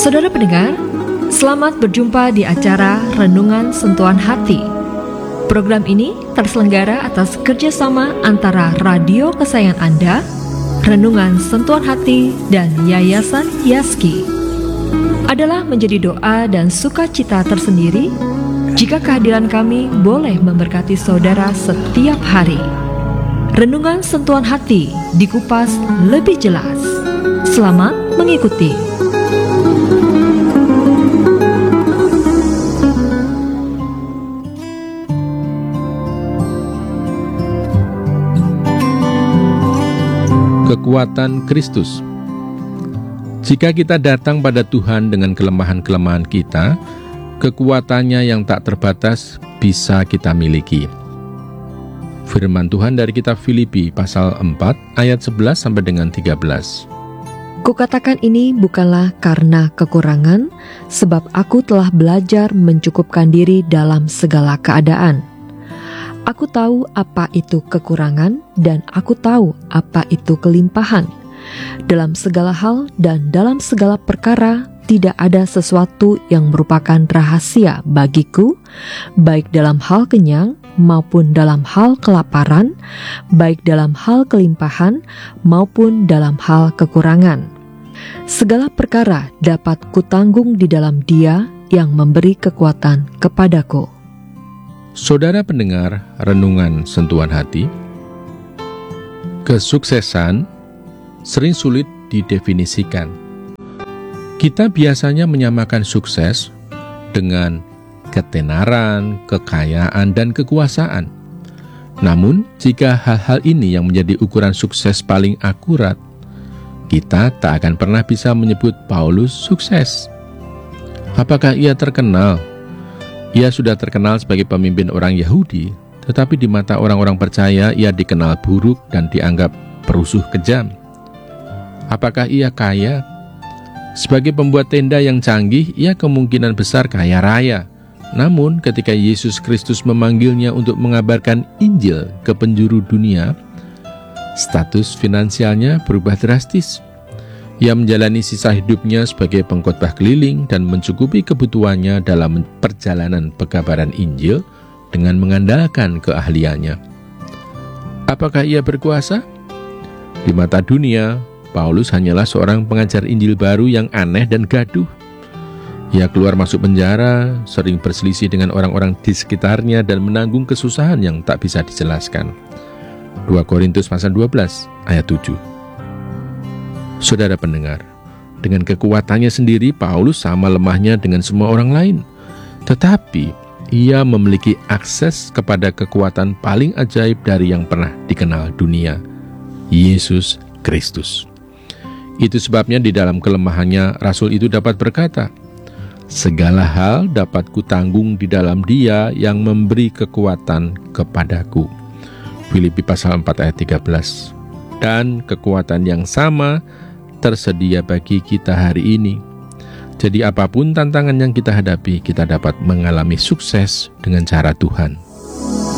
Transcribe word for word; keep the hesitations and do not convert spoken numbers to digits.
Saudara pendengar, selamat berjumpa di acara Renungan Sentuhan Hati. Program ini terselenggara atas kerjasama antara radio kesayangan Anda, Renungan Sentuhan Hati, dan Yayasan Yaski. Adalah menjadi doa dan sukacita tersendiri jika kehadiran kami boleh memberkati saudara setiap hari. Renungan Sentuhan Hati dikupas lebih jelas. Selamat mengikuti. Kekuatan Kristus. Jika kita datang pada Tuhan dengan kelemahan-kelemahan kita, kekuatannya yang tak terbatas bisa kita miliki. Firman Tuhan dari kitab Filipi pasal empat ayat sebelas sampai dengan tiga belas. Kukatakan ini bukanlah karena kekurangan, sebab aku telah belajar mencukupkan diri dalam segala keadaan. Aku tahu apa itu kekurangan dan aku tahu apa itu kelimpahan. Dalam segala hal dan dalam segala perkara tidak ada sesuatu yang merupakan rahasia bagiku, baik dalam hal kenyang maupun dalam hal kelaparan, baik dalam hal kelimpahan maupun dalam hal kekurangan. Segala perkara dapat kutanggung di dalam Dia yang memberi kekuatan kepadaku. Saudara pendengar Renungan Sentuhan Hati, kesuksesan sering sulit didefinisikan. Kita biasanya menyamakan sukses dengan ketenaran, kekayaan, dan kekuasaan. Namun, jika hal-hal ini yang menjadi ukuran sukses paling akurat, kita tak akan pernah bisa menyebut Paulus sukses. Apakah ia terkenal? Ia sudah terkenal sebagai pemimpin orang Yahudi, tetapi di mata orang-orang percaya ia dikenal buruk dan dianggap perusuh kejam. Apakah ia kaya? Sebagai pembuat tenda yang canggih, ia kemungkinan besar kaya raya. Namun ketika Yesus Kristus memanggilnya untuk mengabarkan Injil ke penjuru dunia, status finansialnya berubah drastis. Ia menjalani sisa hidupnya sebagai pengkhotbah keliling dan mencukupi kebutuhannya dalam perjalanan pekabaran Injil dengan mengandalkan keahliannya. Apakah ia berkuasa? Di mata dunia, Paulus hanyalah seorang pengajar Injil baru yang aneh dan gaduh. Ia keluar masuk penjara, sering berselisih dengan orang-orang di sekitarnya dan menanggung kesusahan yang tak bisa dijelaskan. dua Korintus pasal dua belas ayat tujuh. Saudara pendengar, dengan kekuatannya sendiri Paulus sama lemahnya dengan semua orang lain. Tetapi ia memiliki akses kepada kekuatan paling ajaib dari yang pernah dikenal dunia, Yesus Kristus. Itu sebabnya di dalam kelemahannya Rasul itu dapat berkata, segala hal dapat kutanggung di dalam Dia yang memberi kekuatan kepadaku. Filipi pasal empat ayat tiga belas. Dan kekuatan yang sama tersedia bagi kita hari ini. Jadi apapun tantangan yang kita hadapi, kita dapat mengalami sukses dengan cara Tuhan.